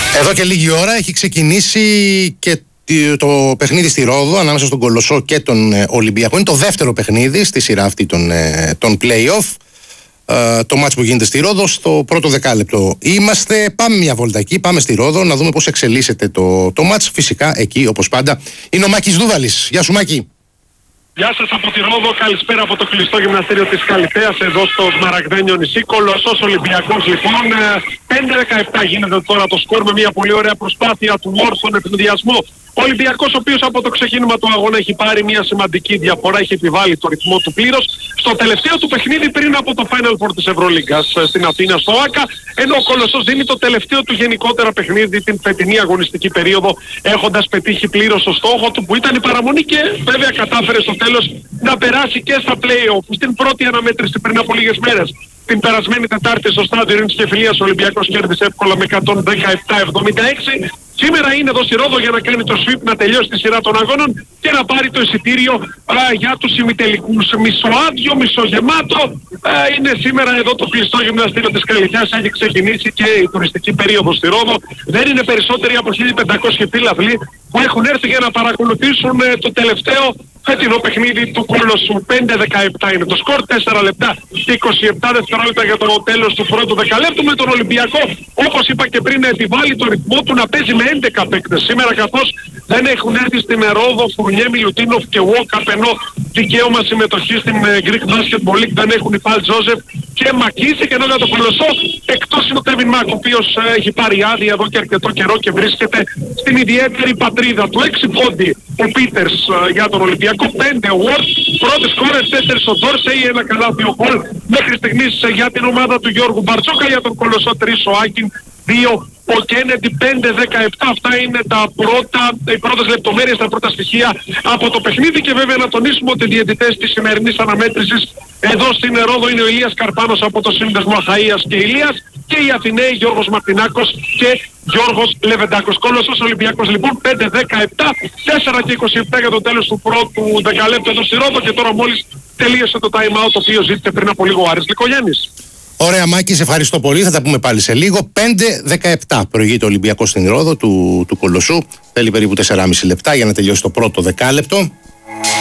Εδώ και λίγη ώρα έχει ξεκινήσει και το παιχνίδι στη Ρόδο ανάμεσα στον Κολοσσό και τον Ολυμπιακό. Είναι το δεύτερο παιχνίδι στη σειρά αυτή των play-off. Το μάτς που γίνεται στη Ρόδο στο πρώτο δεκάλεπτο είμαστε. Πάμε μια βόλτα εκεί, πάμε στη Ρόδο να δούμε πώς εξελίσσεται το μάτς. Φυσικά εκεί όπως πάντα είναι ο Μάκης Δούβαλης. Γεια σου Μάκη. Γεια σας από τη Ρόδο, καλησπέρα από το κλειστό γυμναστήριο της Καλυθέας εδώ στο Σμαραγδένιο νησί. Κολοσσός Ολυμπιακός λοιπόν, 5-17 γίνεται τώρα το σκορ με μια πολύ ωραία προσπάθεια του Μόρ στον ευνηδιασμό. Ο Ολυμπιακός, ο οποίος από το ξεκίνημα του αγώνα έχει πάρει μια σημαντική διαφορά, έχει επιβάλει το ρυθμό του πλήρως στο τελευταίο του παιχνίδι πριν από το Final Four της Ευρωλίγκας στην Αθήνα στο ΆΚΑ, ενώ ο Κολοσσός δίνει το τελευταίο του γενικότερα παιχνίδι την φετινή αγωνιστική περίοδο, έχοντας πετύχει πλήρως το στόχο του που ήταν η παραμονή και βέβαια κατάφερε στο τέλος να περάσει και στα play-off στην πρώτη αναμέτρηση πριν από λίγες μέρες. Την περασμένη Τετάρτη στο στάδιο Ειρήνης και Φιλίας ο Ολυμπιακός κέρδισε εύκολα με 117-76. Σήμερα είναι εδώ στη Ρόδο για να κάνει το sweep, να τελειώσει τη σειρά των αγώνων και να πάρει το εισιτήριο για τους ημιτελικούς. Μισοάδιο, μισογεμάτο. Είναι σήμερα εδώ το κλειστό γυμναστήριο της Καλυθέας. Έχει ξεκινήσει και η τουριστική περίοδος στη Ρόδο. Δεν είναι περισσότεροι από 1500 φύλαυλοι που έχουν έρθει για να παρακολουθήσουν το τελευταίο φετινό παιχνίδι του Κολοσσού. 5-17 είναι το σκορ, 4 λεπτά και 27 δευτερόλεπτα για το τέλος του πρώτου δεκαλέπτου, με τον Ολυμπιακό, όπως είπα και πριν, να επιβάλλει το ρυθμό του να παίζει με 11 παίκτες σήμερα, καθώς δεν έχουν έρθει στην Ρόδο Φουρνιέ, Μιλουτίνοφ και Walkup, ενώ δικαίωμα συμμετοχή στην Greek Basketball League δεν έχουν οι Παλ Τζόζεφ και Μακίσικ, ενώ για τον Κολοσσό εκτός είναι ο Κέβιν Μάκ, ο οποίος έχει πάρει άδεια εδώ και αρκετό καιρό και βρίσκεται στην ιδιαίτερη πατρίδα του. 6 πόντι ο Πίτερς για τον Ολυμπιακό, 5 ο Ward, πρώτες κόρες, 4 ο Ντόρσεϊ, ένα καλάθι ο Χολ μέχρι στιγμής για την ομάδα του Γιώργου Μπαρτσόκα, για τον Κολοσσό 3 ο Άκιν, 2 ο Κέννεντι, 5-17. Αυτά είναι οι πρώτες λεπτομέρειες, τα πρώτα στοιχεία από το παιχνίδι. Και βέβαια να τονίσουμε ότι οι διαιτητές της σημερινής αναμέτρησης εδώ στην Ρόδο είναι ο Ηλίας Καρπάνος από το Σύνδεσμο Αχαΐας και Ηλίας, και οι Αθηναίοι Γιώργος Μαρτινάκος και Γιώργος Λεβεντάκος. Κολοσσός Ολυμπιακός λοιπόν 5-17, 4 και 27 για το τέλος του πρώτου δεκαλέπτου εδώ στη Ρόδο, και τώρα μόλις τελείωσε το time out το οποίο ζήτησε πριν από λίγο ο Άρης Λικογιάννης. Ωραία Μάκη, σε ευχαριστώ πολύ, θα τα πούμε πάλι σε λίγο. 5-17 προηγείται ο Ολυμπιακός στην Ρόδο του Κολοσσού, θέλει περίπου 4,5 λεπτά για να τελειώσει το πρώτο δεκάλεπτο.